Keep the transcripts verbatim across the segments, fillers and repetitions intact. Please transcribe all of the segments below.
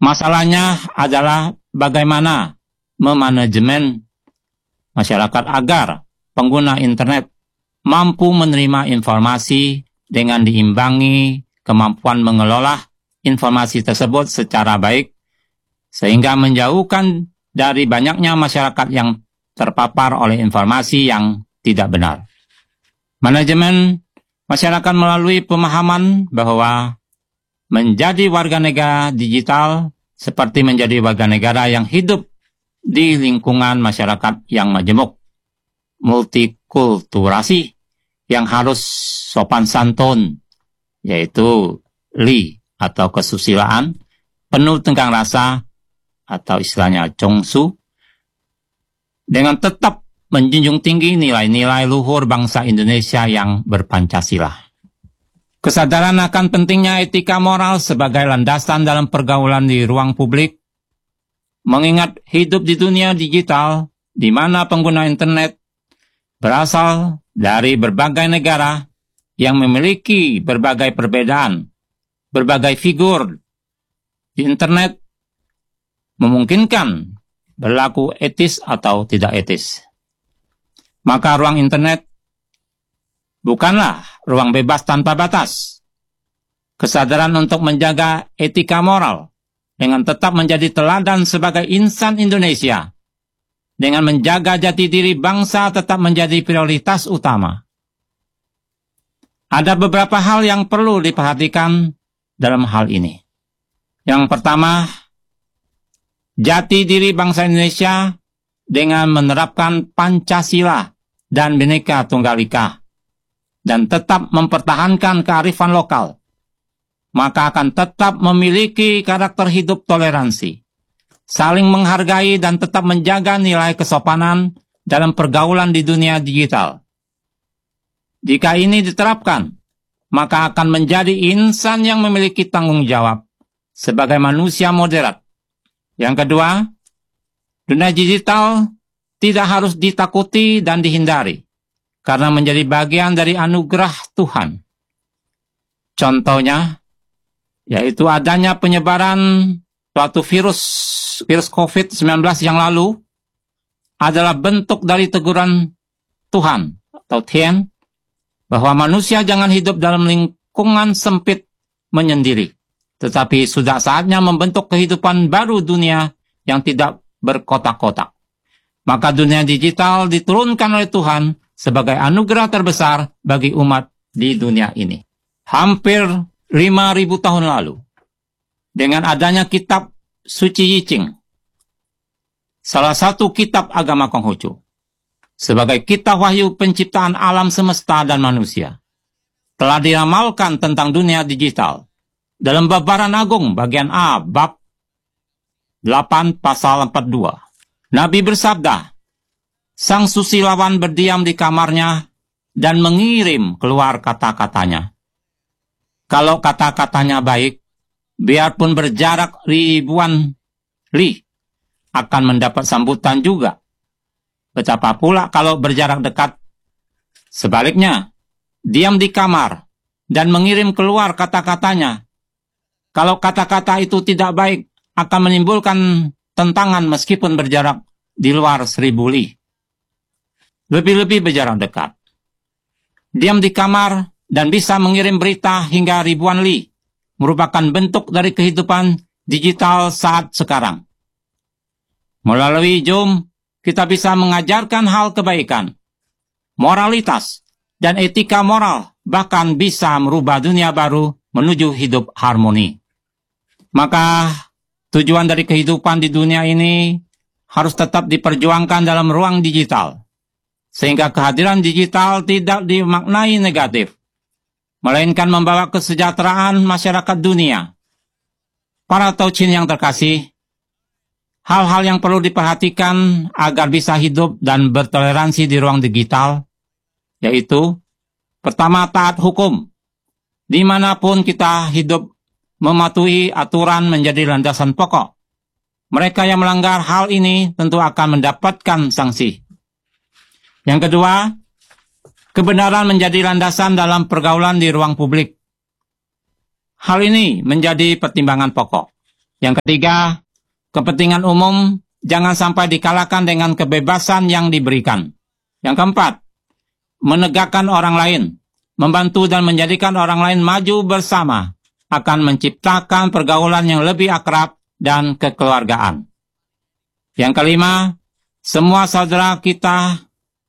Masalahnya adalah bagaimana memanajemen masyarakat agar pengguna internet mampu menerima informasi dengan diimbangi kemampuan mengelola informasi tersebut secara baik, sehingga menjauhkan dari banyaknya masyarakat yang terpapar oleh informasi yang tidak benar. Manajemen masyarakat melalui pemahaman bahwa menjadi warga negara digital seperti menjadi warga negara yang hidup di lingkungan masyarakat yang majemuk, multikulturasi, yang harus sopan santun, yaitu li atau kesusilaan, penuh tenggang rasa atau istilahnya jongsu, dengan tetap menjunjung tinggi nilai-nilai luhur bangsa Indonesia yang berpancasila. Kesadaran akan pentingnya etika moral sebagai landasan dalam pergaulan di ruang publik, mengingat hidup di dunia digital di mana pengguna internet berasal dari berbagai negara yang memiliki berbagai perbedaan, berbagai figur di internet, memungkinkan berlaku etis atau tidak etis. Maka ruang internet bukanlah ruang bebas tanpa batas. Kesadaran untuk menjaga etika moral dengan tetap menjadi teladan sebagai insan Indonesia, dengan menjaga jati diri bangsa tetap menjadi prioritas utama. Ada beberapa hal yang perlu diperhatikan dalam hal ini. Yang pertama, jati diri bangsa Indonesia dengan menerapkan Pancasila dan Bhinneka Tunggal Ika dan tetap mempertahankan kearifan lokal, maka akan tetap memiliki karakter hidup toleransi, saling menghargai dan tetap menjaga nilai kesopanan dalam pergaulan di dunia digital. Jika ini diterapkan, maka akan menjadi insan yang memiliki tanggung jawab sebagai manusia moderat. Yang kedua, dunia digital tidak harus ditakuti dan dihindari, karena menjadi bagian dari anugerah Tuhan. Contohnya, yaitu adanya penyebaran suatu virus, virus covid sembilan belas yang lalu, adalah bentuk dari teguran Tuhan, atau Tian, bahwa manusia jangan hidup dalam lingkungan sempit menyendiri, tetapi sudah saatnya membentuk kehidupan baru dunia yang tidak berkotak-kotak. Maka dunia digital diturunkan oleh Tuhan sebagai anugerah terbesar bagi umat di dunia ini. Hampir lima ribu tahun lalu, dengan adanya kitab Suci Yicing, salah satu kitab agama Konghucu, sebagai kitab wahyu penciptaan alam semesta dan manusia, telah diramalkan tentang dunia digital dalam Babaran Agung bagian A, bab delapan pasal empat puluh dua. Nabi bersabda, sang susilawan berdiam di kamarnya dan mengirim keluar kata-katanya. Kalau kata-katanya baik, biarpun berjarak ribuan li, akan mendapat sambutan juga. Betapa pula kalau berjarak dekat. Sebaliknya, diam di kamar dan mengirim keluar kata-katanya. Kalau kata-kata itu tidak baik, akan menimbulkan tentangan meskipun berjarak di luar seribu li. Lebih-lebih berjarak dekat. Diam di kamar dan bisa mengirim berita hingga ribuan li, merupakan bentuk dari kehidupan digital saat sekarang. Melalui Zoom, kita bisa mengajarkan hal kebaikan, moralitas, dan etika moral, bahkan bisa merubah dunia baru menuju hidup harmoni. Maka, tujuan dari kehidupan di dunia ini harus tetap diperjuangkan dalam ruang digital, sehingga kehadiran digital tidak dimaknai negatif, melainkan membawa kesejahteraan masyarakat dunia. Para tauchin yang terkasih, hal-hal yang perlu diperhatikan agar bisa hidup dan bertoleransi di ruang digital, yaitu, pertama, taat hukum. Dimanapun kita hidup, mematuhi aturan menjadi landasan pokok. Mereka yang melanggar hal ini tentu akan mendapatkan sanksi. Yang kedua, kebenaran menjadi landasan dalam pergaulan di ruang publik. Hal ini menjadi pertimbangan pokok. Yang ketiga, kepentingan umum jangan sampai dikalahkan dengan kebebasan yang diberikan. Yang keempat, menegakkan orang lain, membantu dan menjadikan orang lain maju bersama, akan menciptakan pergaulan yang lebih akrab dan kekeluargaan. Yang kelima, semua saudara kita,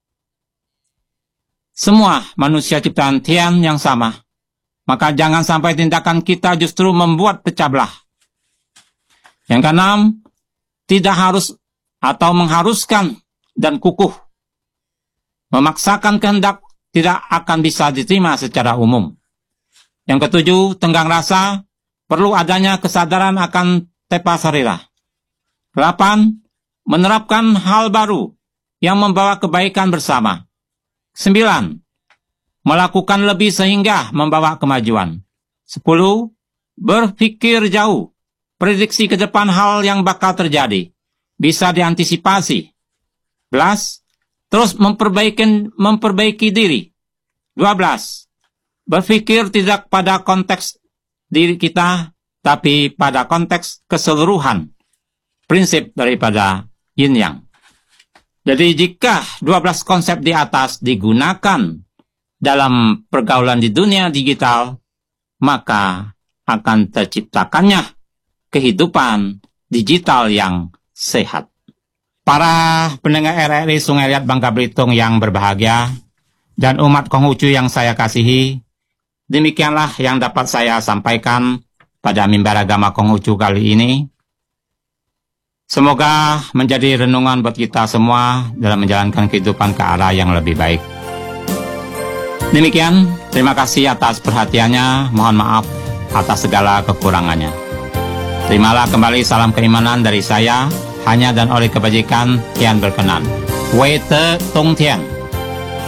semua manusia ciptaan Tuhan yang sama. Maka jangan sampai tindakan kita justru membuat pecah belah. Yang keenam, tidak harus atau mengharuskan dan kukuh. Memaksakan kehendak tidak akan bisa diterima secara umum. Yang ketujuh, tenggang rasa, perlu adanya kesadaran akan tepa sarira. Delapan, menerapkan hal baru yang membawa kebaikan bersama. Sembilan, melakukan lebih sehingga membawa kemajuan. Sepuluh, berpikir jauh, prediksi ke depan hal yang bakal terjadi, bisa diantisipasi. Belas, terus memperbaiki, memperbaiki diri. Dua belas, berpikir tidak pada konteks diri kita, tapi pada konteks keseluruhan. Prinsip daripada yin yang. Jadi jika dua belas konsep di atas digunakan dalam pergaulan di dunia digital, maka akan terciptakannya kehidupan digital yang sehat. Para pendengar R R I Sungai Liat Bangka Belitung yang berbahagia, dan umat Konghucu yang saya kasihi, demikianlah yang dapat saya sampaikan pada mimbar agama Konghucu kali ini. Semoga menjadi renungan buat kita semua dalam menjalankan kehidupan ke arah yang lebih baik. Demikian, terima kasih atas perhatiannya, mohon maaf atas segala kekurangannya. Terimalah kembali salam keimanan dari saya, hanya dan oleh kebajikan Tian berkenan. Wei Te Tong Tian.